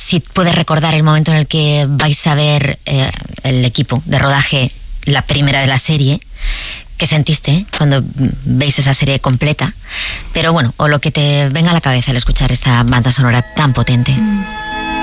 si puedes recordar el momento en el que vais a ver el equipo de rodaje, la primera de la serie, ¿qué sentiste cuando veis esa serie completa? Pero bueno, o lo que te venga a la cabeza al escuchar esta banda sonora tan potente.